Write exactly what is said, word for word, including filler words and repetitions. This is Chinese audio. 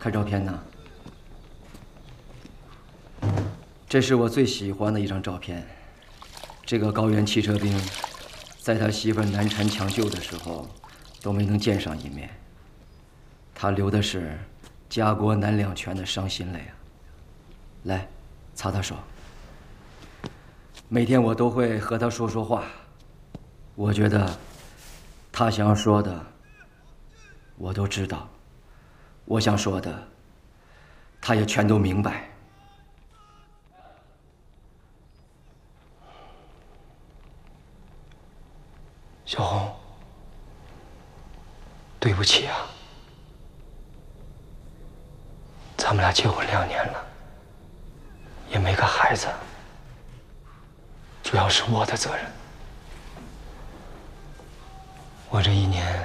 看照片呢。这是我最喜欢的一张照片。这个高原汽车兵，在他媳妇难产抢救的时候，都没能见上一面。他流的是家国难两全的伤心泪啊！来，擦擦手。每天我都会和他说说话，我觉得他想要说的，我都知道；我想说的，他也全都明白。 小红，对不起啊，咱们俩结婚两年了，也没个孩子，主要是我的责任。我这一年